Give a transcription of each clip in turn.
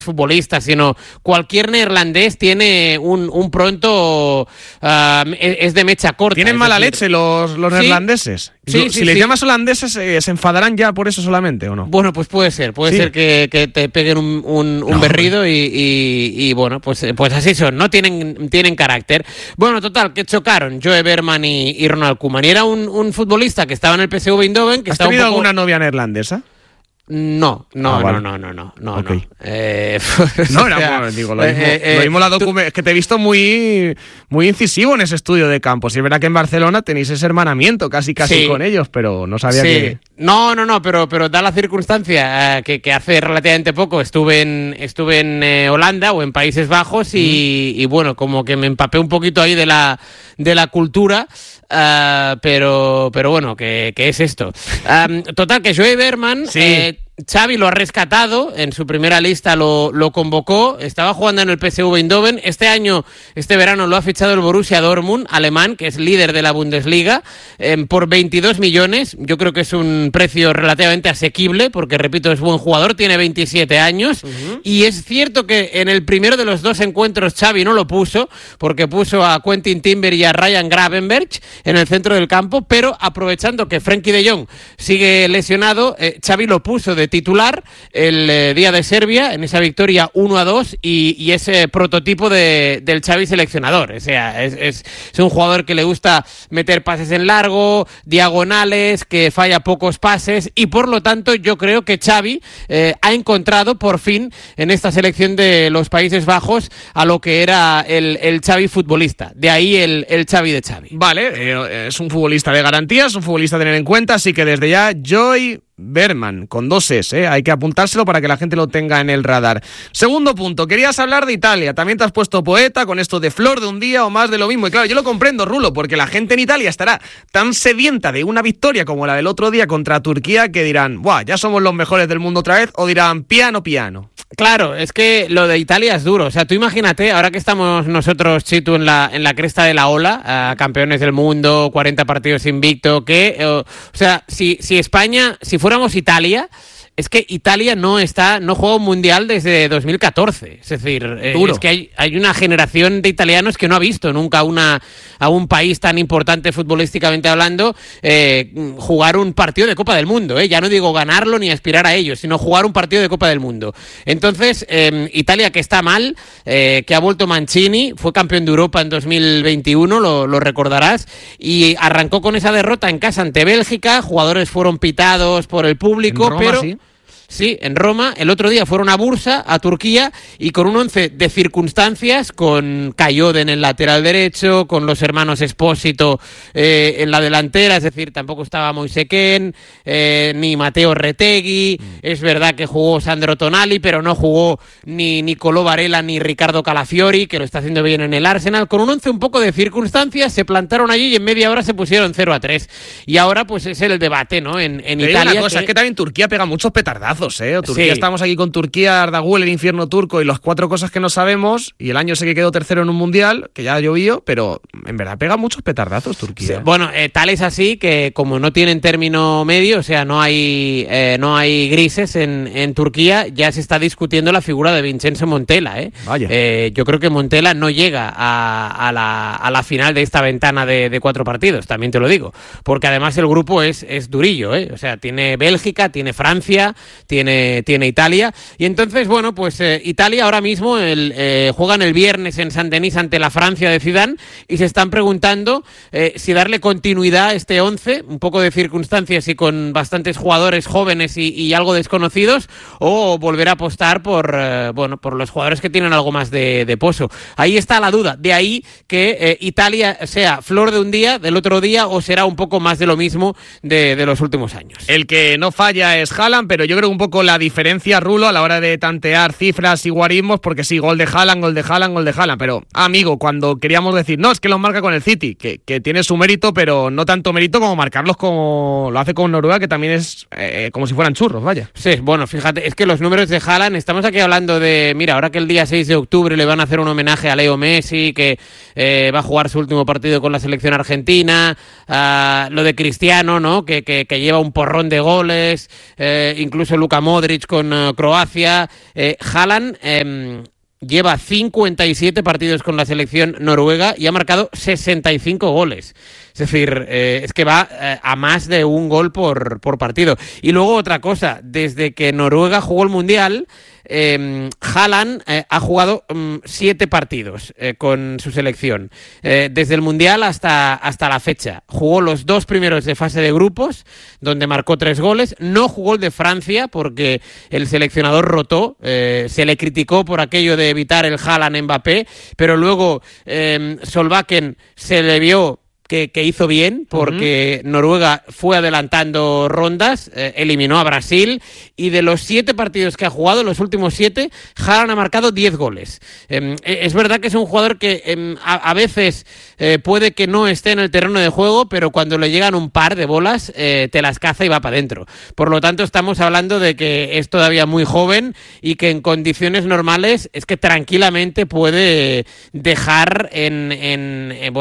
futbolistas, sino cualquier neerlandés tiene un pronto, es de mecha corta. ¿Tienen mala leche los neerlandeses? Sí, si les llamas holandeses, ¿se enfadarán ya por eso solamente o no? Bueno, pues puede ser que te peguen un berrido y bueno, pues así son, ¿no? Tienen carácter. Bueno, total, que chocaron Joe Berman y Ronald Koeman. Y era un futbolista que estaba en el PSV Eindhoven. ¿Has tenido alguna novia neerlandesa? No. Okay. Lo mismo la documentación. Es que te he visto muy incisivo en ese estudio de campo. Si es verdad que en Barcelona tenéis ese hermanamiento casi con ellos, pero no sabía que... No, pero da la circunstancia que hace relativamente poco estuve en Holanda o en Países Bajos y bueno, como que me empapé un poquito ahí de la cultura. Pero bueno, que es esto. Total, que Joe Berman, Xavi lo ha rescatado, en su primera lista lo convocó, estaba jugando en el PSV Eindhoven, este verano lo ha fichado el Borussia Dortmund, alemán, que es líder de la Bundesliga, por 22 millones, yo creo que es un precio relativamente asequible, porque repito, es buen jugador, tiene 27 años, y es cierto que en el primero de los dos encuentros Xavi no lo puso, porque puso a Quentin Timber y a Ryan Gravenberch en el centro del campo, pero aprovechando que Frenkie de Jong sigue lesionado, Xavi lo puso de titular el día de Serbia, en esa victoria 1-2, y ese prototipo del Xavi seleccionador. O sea, es un jugador que le gusta meter pases en largo, diagonales, que falla pocos pases, y por lo tanto yo creo que Xavi ha encontrado por fin en esta selección de los Países Bajos a lo que era el Xavi futbolista. De ahí el Xavi de Xavi. Vale, es un futbolista de garantías, es un futbolista a tener en cuenta, así que desde ya Joe Berman, con 2 S, hay que apuntárselo para que la gente lo tenga en el radar. Segundo punto, querías hablar de Italia, también te has puesto poeta con esto de flor de un día o más de lo mismo, y claro, yo lo comprendo, Rulo, porque la gente en Italia estará tan sedienta de una victoria como la del otro día contra Turquía que dirán, ¡buah, ya somos los mejores del mundo otra vez!, o dirán, piano. Claro, es que lo de Italia es duro. O sea, tú imagínate, ahora que estamos nosotros, Chitu, en la cresta de la ola, campeones del mundo, 40 partidos invicto, o sea, si España, si fuéramos Italia, es que Italia no juega un mundial desde 2014. Es decir, es que hay una generación de italianos que no ha visto nunca a un país tan importante futbolísticamente hablando jugar un partido de Copa del Mundo. Ya no digo ganarlo ni aspirar a ello, sino jugar un partido de Copa del Mundo. Entonces, Italia, que está mal, que ha vuelto Mancini, fue campeón de Europa en 2021, lo recordarás, y arrancó con esa derrota en casa ante Bélgica. Jugadores fueron pitados por el público, en Roma, pero... ¿sí? Sí, en Roma. El otro día fueron a Bursa, a Turquía, y con un 11 de circunstancias, con Kayoden en el lateral derecho, con los hermanos Espósito en la delantera, es decir, tampoco estaba Moise Kean, ni Matteo Retegui. Es verdad que jugó Sandro Tonali, pero no jugó ni Nicolò Varela ni Ricardo Calafiori, que lo está haciendo bien en el Arsenal. Con un 11 un poco de circunstancias, se plantaron allí y en media hora se pusieron 0-3. Y ahora pues es el debate, ¿no? En Italia. Una cosa, es que también Turquía pega muchos petardazos. Turquía, estamos aquí con Turquía, Ardagüel, el infierno turco y las 4 cosas que no sabemos, y el año sé que quedó tercero en un mundial, que ya llovió, pero en verdad pega muchos petardazos Turquía. Sí, bueno, tal es así que como no tienen término medio, o sea, no hay grises en Turquía, ya se está discutiendo la figura de Vincenzo Montella. Vaya. Yo creo que Montella no llega a la final de esta ventana de 4 partidos, también te lo digo, porque además el grupo es durillo, o sea, tiene Bélgica, tiene Francia, tiene Italia, y entonces, bueno, pues Italia ahora mismo juegan el viernes en Saint-Denis ante la Francia de Zidane, y se están preguntando si darle continuidad a este 11, un poco de circunstancias y con bastantes jugadores jóvenes y algo desconocidos, o volver a apostar por los jugadores que tienen algo más de pozo. Ahí está la duda, de ahí que Italia sea flor de un día, del otro día, o será un poco más de lo mismo de los últimos años. El que no falla es Haaland, pero yo creo un poco la diferencia, Rulo, a la hora de tantear cifras y guarismos, porque sí, gol de Haaland, pero amigo, cuando queríamos decir, no, es que los marca con el City, que tiene su mérito, pero no tanto mérito como marcarlos como lo hace con Noruega, que también es como si fueran churros, vaya. Sí, bueno, fíjate, es que los números de Haaland, estamos aquí hablando de, mira, ahora que el día 6 de octubre le van a hacer un homenaje a Leo Messi, que va a jugar su último partido con la selección argentina, lo de Cristiano, ¿no? Que lleva un porrón de goles, incluso Luka Modric con Croacia. Haaland lleva 57 partidos con la selección noruega y ha marcado 65 goles. Es decir, es que va a más de un gol por partido. Y luego otra cosa, desde que Noruega jugó el Mundial, Haaland ha jugado 7 partidos con su selección. Desde el Mundial hasta la fecha. Jugó los 2 primeros de fase de grupos, donde marcó 3 goles. No jugó el de Francia porque el seleccionador rotó. Se le criticó por aquello de evitar el Haaland-Mbappé, pero luego Solbakken se le vio que hizo bien porque Noruega fue adelantando rondas, eliminó a Brasil y de los 7 partidos que ha jugado, los últimos 7, Haaland ha marcado 10 goles. Es verdad que es un jugador que a veces puede que no esté en el terreno de juego, pero cuando le llegan un par de bolas te las caza y va para adentro. Por lo tanto, estamos hablando de que es todavía muy joven y que en condiciones normales es que tranquilamente puede dejar en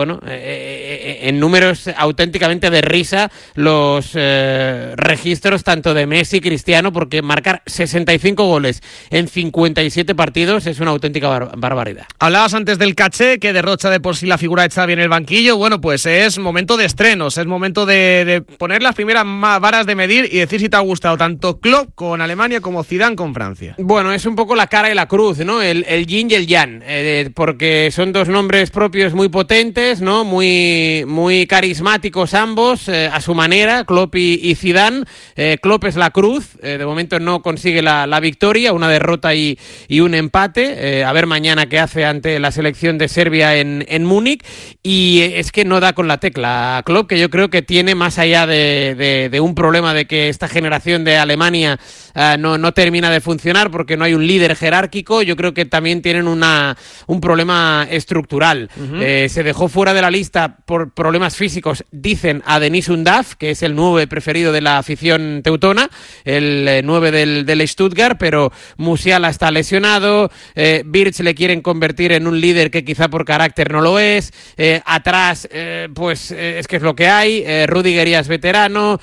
números auténticamente de risa los registros tanto de Messi y Cristiano, porque marcar 65 goles en 57 partidos es una auténtica barbaridad. Hablabas antes del caché que derrocha de por sí la figura de Xavi en el banquillo. Bueno, pues es momento de estrenos, es momento de poner las primeras varas de medir y decir si te ha gustado tanto Klopp con Alemania como Zidane con Francia. Bueno, es un poco la cara y la cruz, ¿no? El yin y el yang, porque son 2 nombres propios muy potentes, ¿no? Muy carismáticos ambos, a su manera, Klopp y Zidane. Klopp es la cruz, de momento no consigue la victoria, una derrota y un empate, a ver mañana qué hace ante la selección de Serbia en Múnich, y es que no da con la tecla Klopp, que yo creo que tiene, más allá de un problema de que esta generación de Alemania no termina de funcionar porque no hay un líder jerárquico, yo creo que también tienen un problema estructural. Se dejó fuera de la lista por problemas físicos, dicen, a Denis Undav, que es el 9 preferido de la afición teutona, el 9 del Stuttgart, pero Musiala está lesionado, Wirtz le quieren convertir en un líder que quizá por carácter no lo es, atrás es que es lo que hay, Rüdiger ya es veterano,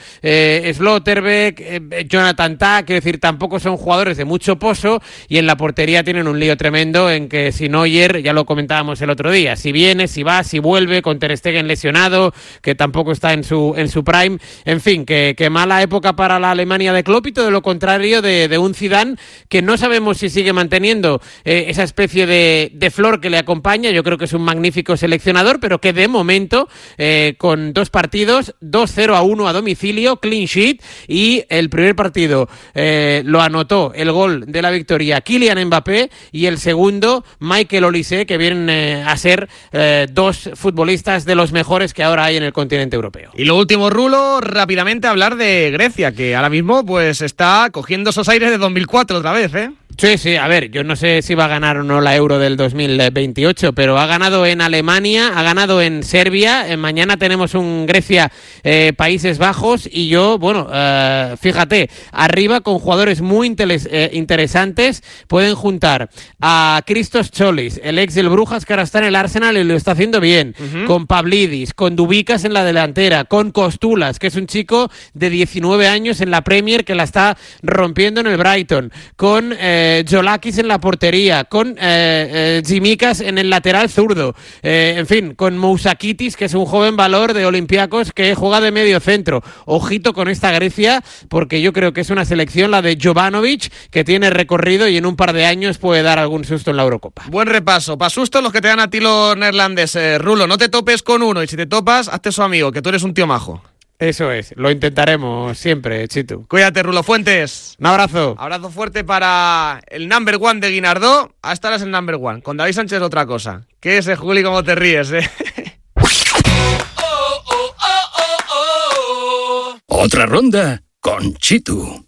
Slotterbeck, Jonathan Tah, quiero decir, tampoco son jugadores de mucho pozo, y en la portería tienen un lío tremendo en que si Neuer, ya lo comentábamos el otro día, si viene, si va, si vuelve, con Ter Stegen lesionado, que tampoco está en su prime, en fin, que mala época para la Alemania de Klopp, y todo lo contrario de un Zidane que no sabemos si sigue manteniendo esa especie de flor que le acompaña. Yo creo que es un magnífico seleccionador, pero que de momento con 2 partidos, 2-0-1 a domicilio, clean sheet, y el primer partido lo anotó el gol de la victoria Kylian Mbappé, y el segundo Michael Olise, que vienen a ser 2 futbolistas de los mejores que ahora hay en el continente europeo. Y lo último, Rulo, rápidamente hablar de Grecia, que ahora mismo pues está cogiendo esos aires de 2004 otra vez, ¿eh? Sí, a ver, yo no sé si va a ganar o no la Euro del 2028, pero ha ganado en Alemania, ha ganado en Serbia, mañana tenemos un Grecia Países Bajos, y yo, fíjate, arriba con jugadores muy interesantes, pueden juntar a Christos Cholis, el ex del Brujas, que ahora está en el Arsenal y lo está haciendo bien, con Pavlidis, con Dubicas en la delantera, con Costulas, que es un chico de 19 años en la Premier que la está rompiendo en el Brighton, con Jolakis en la portería, con Tsimikas en el lateral zurdo, en fin, con Mousakitis, que es un joven valor de Olympiacos que juega de medio centro. Ojito con esta Grecia, porque yo creo que es una selección, la de Jovanovic, que tiene recorrido y en un par de años puede dar algún susto en la Eurocopa. Buen repaso, pa' susto los que te dan a ti los neerlandeses. Rulo, no te topes con uno, y si te topas, hazte su amigo, que tú eres un tío majo. Eso es, lo intentaremos siempre, Chitu. Cuídate, Rulo Fuentes. Un abrazo. Abrazo fuerte para el number 1 de Guinardó. Hasta ahora es el number 1. Con David Sánchez otra cosa. ¿Qué es, Juli, cómo te ríes, Otra ronda con Chitu.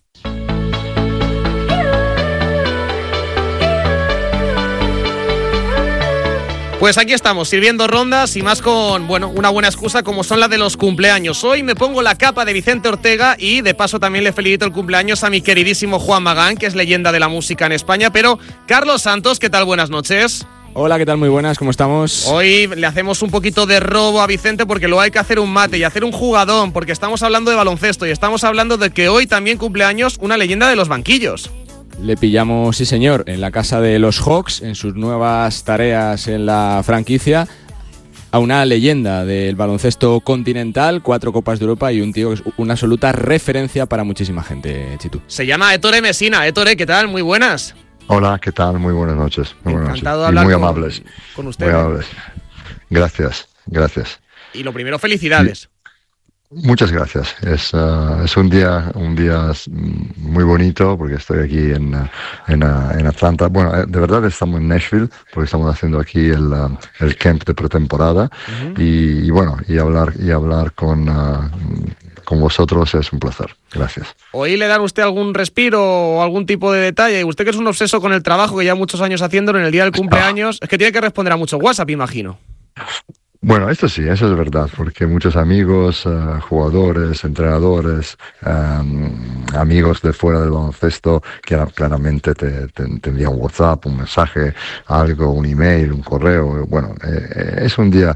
Pues aquí estamos, sirviendo rondas y más con, una buena excusa como son las de los cumpleaños. Hoy me pongo la capa de Vicente Ortega y de paso también le felicito el cumpleaños a mi queridísimo Juan Magán, que es leyenda de la música en España. Pero Carlos Santos, ¿qué tal? Buenas noches. Hola, ¿qué tal? Muy buenas, ¿cómo estamos? Hoy le hacemos un poquito de robo a Vicente porque luego hay que hacer un mate y hacer un jugadón, porque estamos hablando de baloncesto y estamos hablando de que hoy también cumple años una leyenda de los banquillos. Le pillamos, sí señor, en la casa de los Hawks, en sus nuevas tareas en la franquicia, a una leyenda del baloncesto continental, 4 Copas de Europa y un tío que es una absoluta referencia para muchísima gente, Chitu. Se llama Ettore Messina. Ettore, ¿qué tal? Muy buenas. Hola, ¿qué tal? Muy buenas noches. Encantado de hablar muy amables. Con usted. Muy amables. Gracias. Y lo primero, felicidades. Muchas gracias. Es un día muy bonito porque estoy aquí en Atlanta. Bueno, de verdad estamos en Nashville porque estamos haciendo aquí el camp de pretemporada. Y hablar con vosotros es un placer. Gracias. ¿Hoy le dan usted algún respiro o algún tipo de detalle? Usted que es un obseso con el trabajo, que lleva muchos años haciéndolo, en el día del cumpleaños, es que tiene que responder a muchos WhatsApp, imagino. Bueno, esto sí, eso es verdad, porque muchos amigos, jugadores, entrenadores, amigos de fuera del baloncesto, que claramente te envían un WhatsApp, un mensaje, algo, un email, un correo. Bueno, es un día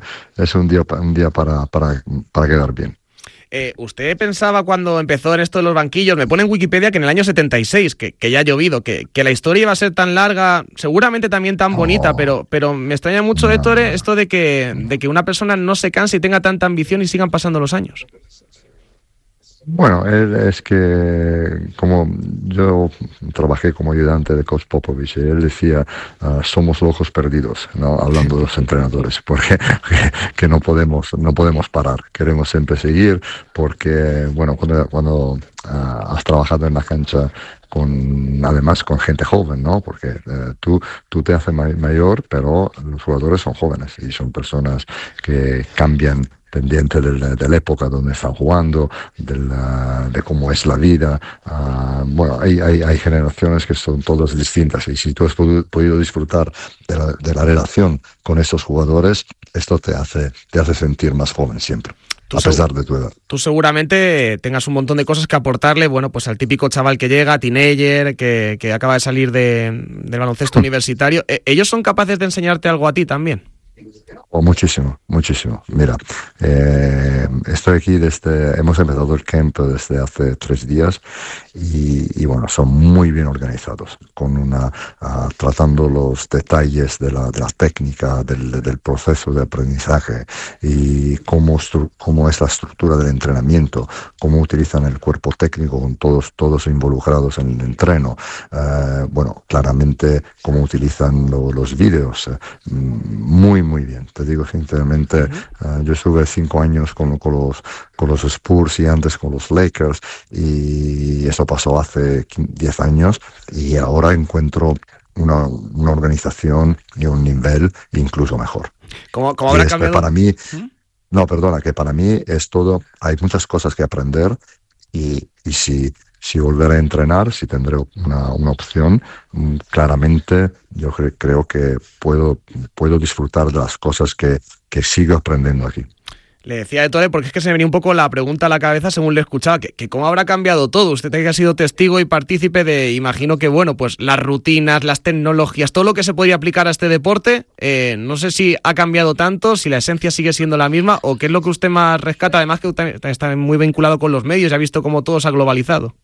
para quedar bien. ¿Usted pensaba cuando empezó en esto de los banquillos, me pone en Wikipedia que en el año 76, que ya ha llovido, que la historia iba a ser tan larga, seguramente también tan bonita, pero me extraña mucho, Ettore, esto de que una persona no se canse y tenga tanta ambición y sigan pasando los años? Bueno, es que como yo trabajé como ayudante de Coach Popovich, y él decía, somos locos perdidos, ¿no? Hablando de los entrenadores, porque que no podemos parar, queremos siempre seguir, porque bueno, cuando has trabajado en la cancha además con gente joven, ¿no? Porque tú te haces mayor, pero los jugadores son jóvenes y son personas que cambian pendiente de la época donde están jugando, de cómo es la vida. Bueno, hay generaciones que son todas distintas y si tú has podido disfrutar de la relación con esos jugadores, esto te hace sentir más joven siempre. A pesar de tu edad. Tú seguramente tengas un montón de cosas que aportarle, bueno, pues al típico chaval que llega, teenager, que acaba de salir del baloncesto universitario. ¿Ellos son capaces de enseñarte algo a ti también? Muchísimo. Mira, estoy aquí hemos empezado el camp desde hace 3 días y bueno, son muy bien organizados, tratando los detalles de la técnica, del proceso de aprendizaje y cómo es la estructura del entrenamiento, cómo utilizan el cuerpo técnico con todos involucrados en el entreno. Bueno, claramente cómo utilizan los vídeos, muy bien. Te digo sinceramente, yo estuve 5 años con los Spurs y antes con los Lakers y eso pasó hace 10 años y ahora encuentro una organización y un nivel incluso mejor. ¿Cómo habrá cambiado? Para mí, que para mí es todo, hay muchas cosas que aprender y si volveré a entrenar, si tendré una opción, claramente yo creo que puedo disfrutar de las cosas que sigo aprendiendo aquí. Le decía Ettore porque es que se me venía un poco la pregunta a la cabeza según le escuchaba, que cómo habrá cambiado todo. Usted que ha sido testigo y partícipe imagino que, bueno, pues las rutinas, las tecnologías, todo lo que se podría aplicar a este deporte, no sé si ha cambiado tanto, si la esencia sigue siendo la misma o qué es lo que usted más rescata, además que usted está muy vinculado con los medios y ha visto cómo todo se ha globalizado.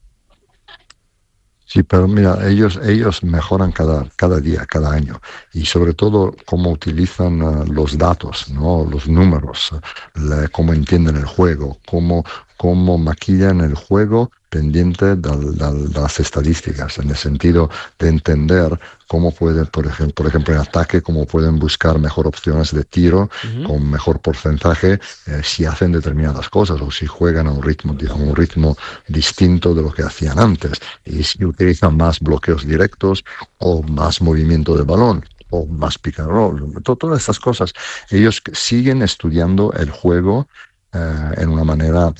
Sí, pero mira, ellos mejoran cada día, cada año, y sobre todo cómo utilizan los datos, ¿no? Los números, cómo entienden el juego, cómo maquillan el juego pendiente de las estadísticas, en el sentido de entender cómo pueden, por ejemplo en ataque, cómo pueden buscar mejor opciones de tiro con mejor porcentaje si hacen determinadas cosas o si juegan a un ritmo distinto de lo que hacían antes y si utilizan más bloqueos directos o más movimiento de balón o más pick and roll, todas estas cosas. Ellos siguen estudiando el juego en una manera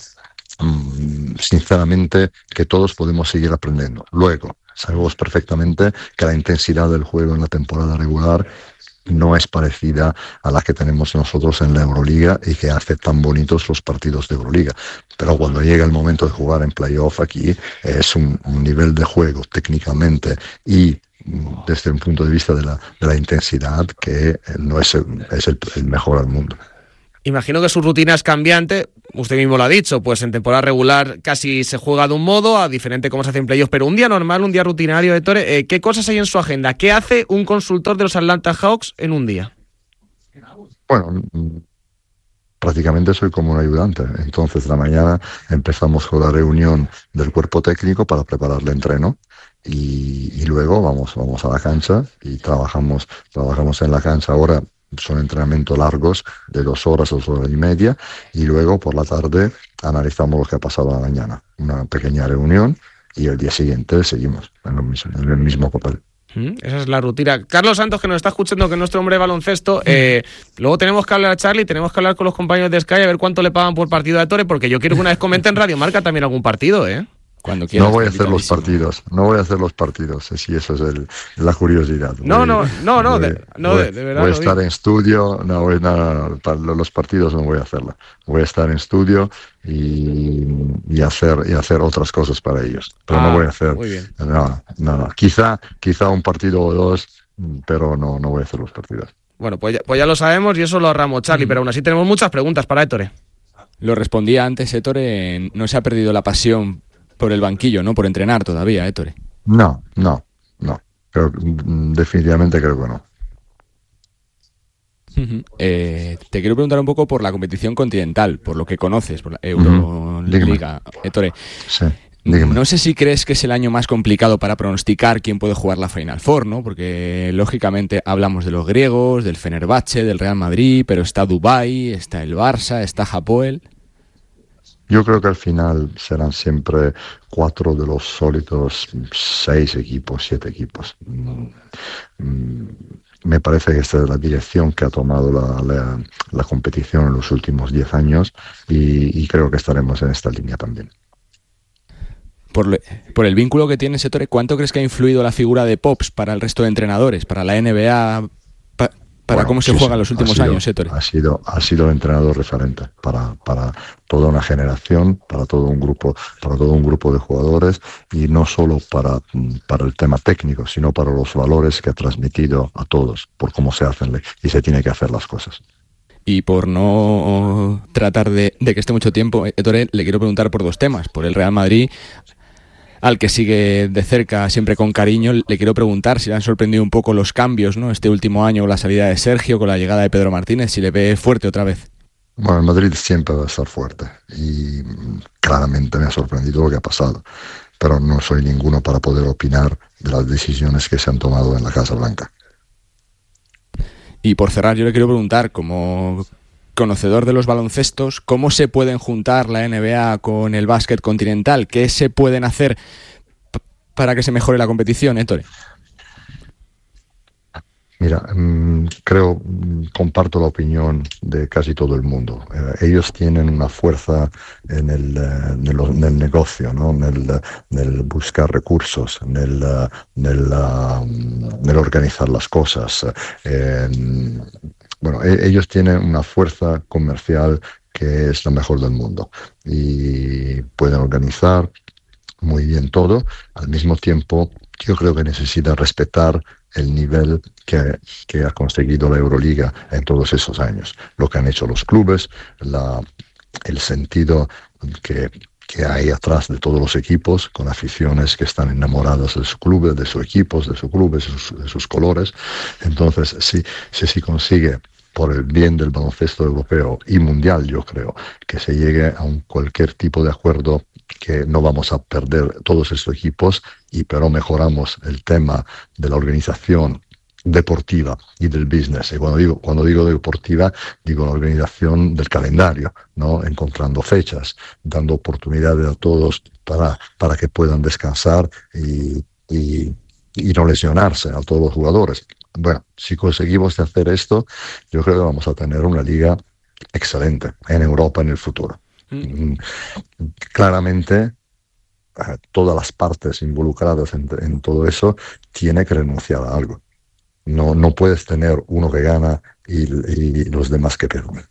sinceramente que todos podemos seguir aprendiendo. Luego, sabemos perfectamente que la intensidad del juego en la temporada regular no es parecida a la que tenemos nosotros en la Euroliga y que hace tan bonitos los partidos de Euroliga. Pero cuando llega el momento de jugar en playoff aquí, es un nivel de juego técnicamente y desde un punto de vista de la intensidad, que no es el mejor del mundo. Imagino que su rutina es cambiante, usted mismo lo ha dicho, pues en temporada regular casi se juega de un modo, a diferente como se hace en playoffs, pero un día normal, un día rutinario, Ettore, ¿qué cosas hay en su agenda? ¿Qué hace un consultor de los Atlanta Hawks en un día? Bueno, prácticamente soy como un ayudante. Entonces, la mañana empezamos con la reunión del cuerpo técnico para preparar el entreno y luego vamos a la cancha y trabajamos en la cancha. Ahora son entrenamientos largos de 2 horas, 2 horas y media, y luego por la tarde analizamos lo que ha pasado la mañana. Una pequeña reunión y el día siguiente seguimos en el mismo papel. Esa es la rutina. Carlos Santos, que nos está escuchando, que es nuestro hombre de baloncesto, luego tenemos que hablar a Charlie, tenemos que hablar con los compañeros de Sky a ver cuánto le pagan por partido de Ettore, porque yo quiero que una vez comente en Radio Marca también algún partido, Cuando quieras. No voy a hacer los partidos, sí, eso es la curiosidad. De verdad. Voy a estar en estudio, para los partidos no voy a hacerlo. Voy a estar en estudio y hacer otras cosas para ellos. Pero no voy a hacer, muy bien. No. Quizá un partido o 2, pero no voy a hacer los partidos. Bueno, pues ya lo sabemos y eso lo ahorramos, Charlie, pero aún así tenemos muchas preguntas para Ettore. Lo respondía antes, Ettore, no se ha perdido la pasión por el banquillo, ¿no? Por entrenar todavía, Ettore. No. Definitivamente creo que no. Te quiero preguntar un poco por la competición continental, por lo que conoces, por la Euroliga, Ettore. Sí, dígame. No sé si crees que es el año más complicado para pronosticar quién puede jugar la Final Four, ¿no? Porque lógicamente hablamos de los griegos, del Fenerbahce, del Real Madrid, pero está Dubái, está el Barça, está Hapoel. Yo creo que al final serán siempre 4 de los sólidos 6 equipos, 7 equipos. Me parece que esta es la dirección que ha tomado la competición en los últimos 10 años y creo que estaremos en esta línea también. Por el vínculo que tiene Ettore, ¿cuánto crees que ha influido la figura de Pops para el resto de entrenadores, para la NBA, para cómo se juega en los últimos años, Ettore? Ha sido el entrenador referente para toda una generación, para todo un grupo de jugadores, y no solo para el tema técnico, sino para los valores que ha transmitido a todos, por cómo se hacen y se tiene que hacer las cosas. Y por no tratar de que esté mucho tiempo, Ettore, le quiero preguntar por 2 temas. Por el Real Madrid, al que sigue de cerca siempre con cariño, le quiero preguntar si le han sorprendido un poco los cambios, ¿no? Este último año con la salida de Sergio, con la llegada de Pedro Martínez, si le ve fuerte otra vez. Bueno, el Madrid siempre va a estar fuerte y claramente me ha sorprendido lo que ha pasado, pero no soy ninguno para poder opinar de las decisiones que se han tomado en la Casa Blanca. Y por cerrar, yo le quiero preguntar, como conocedor de los baloncestos, ¿cómo se pueden juntar la NBA con el básquet continental? ¿Qué se pueden hacer para que se mejore la competición, Ettore? Mira, comparto la opinión de casi todo el mundo. Ellos tienen una fuerza en el negocio, ¿no? En el buscar recursos, en el organizar las cosas. Ellos tienen una fuerza comercial que es la mejor del mundo y pueden organizar muy bien todo. Al mismo tiempo, yo creo que necesitan respetar el nivel que ha conseguido la Euroliga en todos esos años. Lo que han hecho los clubes, el sentido que hay atrás de todos los equipos, con aficiones que están enamoradas de su club, de sus equipos, de su club, de sus colores. Entonces, si se consigue, por el bien del baloncesto europeo y mundial, yo creo, que se llegue a cualquier tipo de acuerdo, que no vamos a perder todos estos equipos, pero mejoramos el tema de la organización deportiva y del business. Y cuando digo deportiva, digo la organización del calendario, ¿no? Encontrando fechas, dando oportunidades a todos para que puedan descansar y no lesionarse a todos los jugadores. Bueno, si conseguimos hacer esto, yo creo que vamos a tener una liga excelente en Europa en el futuro. Claramente, todas las partes involucradas en todo eso tienen que renunciar a algo. No puedes tener uno que gana y los demás que pierden.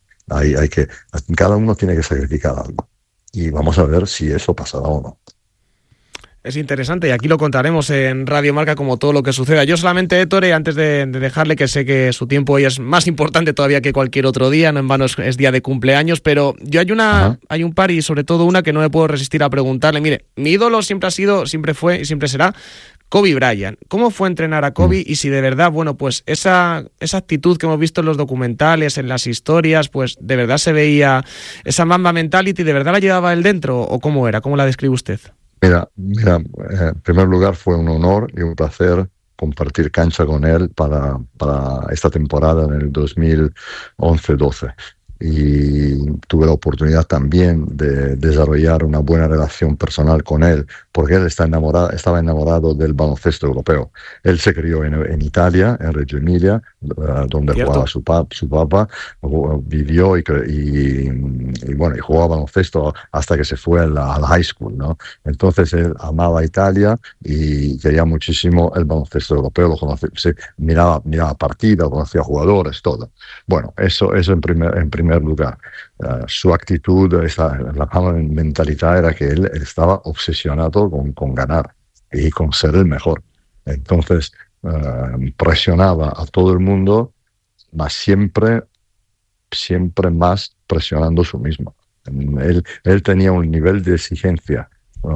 Cada uno tiene que sacrificar algo. Y vamos a ver si eso pasará o no. Es interesante y aquí lo contaremos en Radio Marca como todo lo que suceda. Yo solamente, Ettore, antes de dejarle, que sé que su tiempo hoy es más importante todavía que cualquier otro día, no en vano es día de cumpleaños, pero yo hay un par y sobre todo una que no me puedo resistir a preguntarle. Mire, mi ídolo siempre fue y siempre será Kobe Bryant. ¿Cómo fue entrenar a Kobe? Y si de verdad, bueno, pues esa actitud que hemos visto en los documentales, en las historias, pues de verdad se veía esa Mamba mentality, ¿de verdad la llevaba él dentro o cómo era? ¿Cómo la describe usted? Mira, en primer lugar fue un honor y un placer compartir cancha con él para esta temporada en el 2011-12. Y tuve la oportunidad también de desarrollar una buena relación personal con él, porque él estaba enamorado del baloncesto europeo. Él se crió en Italia, en Reggio Emilia, donde jugaba su papá, vivió y jugaba baloncesto hasta que se fue al high school, ¿no? Entonces él amaba Italia y quería muchísimo el baloncesto europeo, lo conocía, miraba partidas, conocía jugadores, todo. Bueno, eso en primer lugar. Su actitud, la mentalidad era que él estaba obsesionado con ganar y con ser el mejor. Entonces presionaba a todo el mundo, mas siempre más presionando su mismo. Él tenía un nivel de exigencia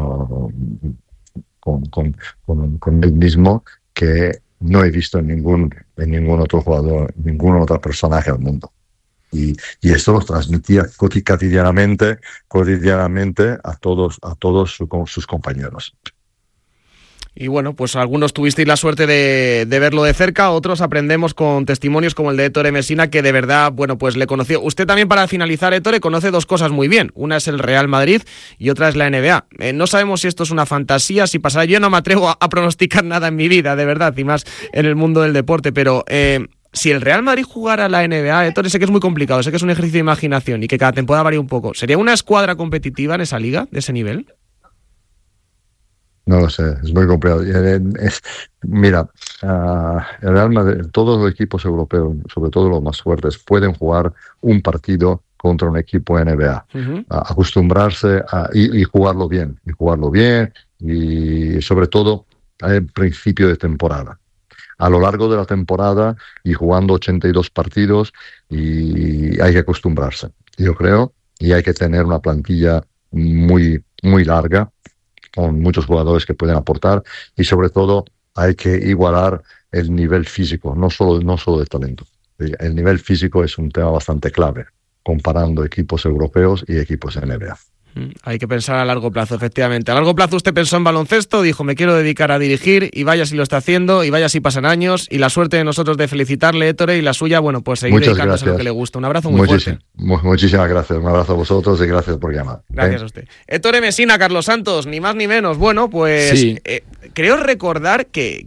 con él mismo que no he visto en ningún otro jugador, ningún otro personaje del mundo. Y esto lo transmitía cotidianamente a todos sus compañeros. Y bueno, pues algunos tuvisteis la suerte de verlo de cerca, otros aprendemos con testimonios como el de Ettore Messina, que de verdad, bueno, pues le conoció. Usted también, para finalizar, Ettore, conoce dos cosas muy bien. Una es el Real Madrid y otra es la NBA. No sabemos si esto es una fantasía, si pasará. Yo no me atrevo a pronosticar nada en mi vida, de verdad, y más en el mundo del deporte, pero si el Real Madrid jugara la NBA, Ettore, sé que es muy complicado, sé que es un ejercicio de imaginación y que cada temporada varía un poco. ¿Sería una escuadra competitiva en esa liga, de ese nivel? No lo sé, es muy complicado. Mira, el Real Madrid, todos los equipos europeos, sobre todo los más fuertes, pueden jugar un partido contra un equipo NBA. Acostumbrarse y jugarlo bien, y sobre todo al principio de temporada. A lo largo de la temporada y jugando 82 partidos, y hay que acostumbrarse, yo creo, y hay que tener una plantilla muy, muy larga, con muchos jugadores que pueden aportar, y sobre todo hay que igualar el nivel físico, no solo de talento. El nivel físico es un tema bastante clave, comparando equipos europeos y equipos NBA. Hay que pensar a largo plazo, efectivamente. A largo plazo usted pensó en baloncesto, dijo, me quiero dedicar a dirigir, y vaya si lo está haciendo, y vaya si pasan años, y la suerte de nosotros de felicitarle, Ettore, y la suya, bueno, pues seguir dedicándose a lo que le gusta. Un abrazo muy fuerte. Muchísimas gracias, un abrazo a vosotros y gracias por llamar. Gracias a usted. Ettore Messina, Carlos Santos, ni más ni menos. Bueno, pues sí. Creo recordar que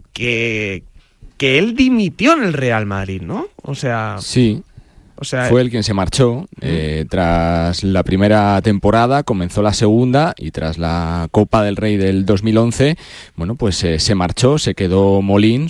él dimitió en el Real Madrid, ¿no? O sea... Sí. Fue él quien se marchó tras la primera temporada, comenzó la segunda, y tras la Copa del Rey del 2011, bueno, pues se marchó, se quedó Molín,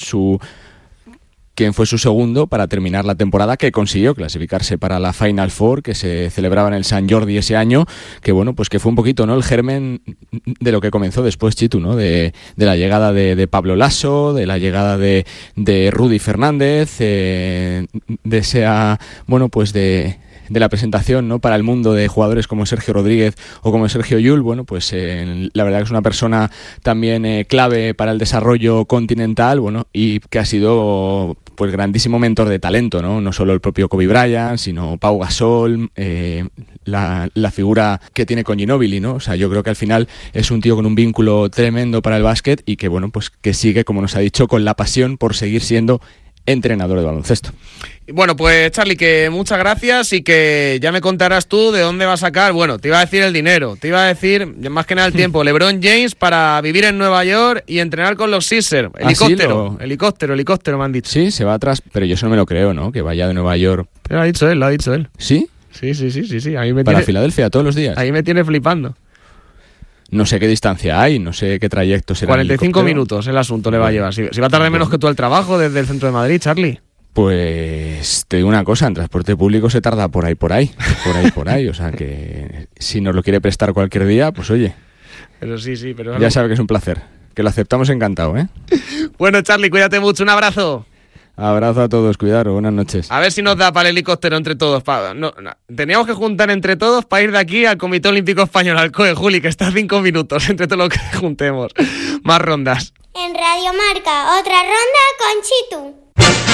quien fue su segundo, para terminar la temporada, que consiguió clasificarse para la Final Four, que se celebraba en el Sant Jordi ese año, que bueno, pues que fue un poquito, ¿no?, el germen de lo que comenzó después, Chitu, ¿no?, de la llegada de Pablo Lasso, de la llegada de Rudy Fernández, de esa, bueno, pues de la presentación, ¿no?, para el mundo de jugadores como Sergio Rodríguez o como Sergio Llull. Bueno, pues la verdad que es una persona también clave para el desarrollo continental, bueno, y que ha sido pues grandísimo mentor de talento, ¿no? No solo el propio Kobe Bryant, sino Pau Gasol, la figura que tiene con Ginóbili, ¿no? O sea, yo creo que al final es un tío con un vínculo tremendo para el básquet y que, bueno, pues que sigue, como nos ha dicho, con la pasión por seguir siendo entrenador de baloncesto. Bueno, pues Charlie, que muchas gracias, y que ya me contarás tú de dónde va a sacar, bueno, te iba a decir el dinero, te iba a decir más que nada el tiempo, LeBron James para vivir en Nueva York y entrenar con los Sixers. Helicóptero me han dicho. Sí, se va atrás, pero yo eso no me lo creo, ¿no? Que vaya de Nueva York. Lo ha dicho él. ¿Sí? Sí. Para Filadelfia todos los días. Ahí me tiene flipando. No sé qué distancia hay, no sé qué trayecto será. 45 minutos el asunto le va a llevar. Si va a tardar menos que tú al trabajo desde el centro de Madrid, Charlie. Pues te digo una cosa, en transporte público se tarda por ahí. O sea que si nos lo quiere prestar cualquier día, pues oye. Pero sí, pero... Ya sabe que es un placer, que lo aceptamos encantado, ¿eh? Bueno, Charlie, cuídate mucho, un abrazo. Abrazo a todos, cuidaros, buenas noches. A ver si nos da para el helicóptero entre todos. Teníamos que juntar entre todos para ir de aquí al Comité Olímpico Español, al COE, Juli, que está a 5 minutos entre todo lo que juntemos. Más rondas. En Radio Marca, otra ronda con Chitu.